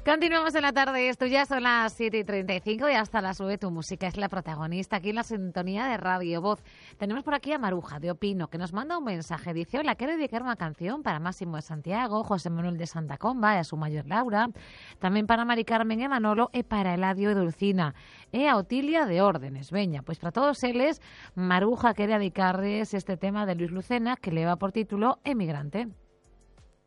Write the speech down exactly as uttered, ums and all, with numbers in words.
Continuamos en la tarde, esto ya son las siete y treinta y cinco y hasta las nueve tu música es la protagonista aquí en la sintonía de Radio Voz. Tenemos por aquí a Maruja de Opino, que nos manda un mensaje. Dice: hola, quiero dedicar una canción para Máximo de Santiago, José Manuel de Santa Comba y a su mayor Laura, también para Mari Carmen e Manolo e para Eladio e Dulcina e a Otilia de Órdenes. Veña, pues para todos eles, Maruja quere dedicarles este tema de Luis Lucena que le va por título Emigrante.